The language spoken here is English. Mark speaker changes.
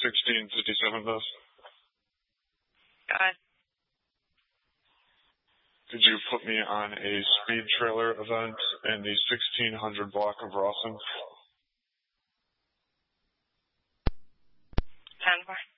Speaker 1: 1657 does.
Speaker 2: Go ahead.
Speaker 1: Could you put me on a speed trailer event in the 1600 block of Rawson?
Speaker 2: 10-4.